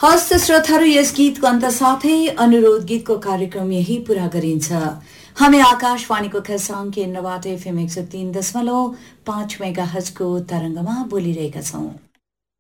हस्त श्रोताहरू, यस गीतको अन्त साथै अनुरोध गीतको कार्यक्रम यही पूरा गरिन्छ। हामी आकाशवाणीको खरसाङ केन्द्रबाट FM 103.5 मेगाहर्जको तरङ्गमा बोलिरहेका छौं।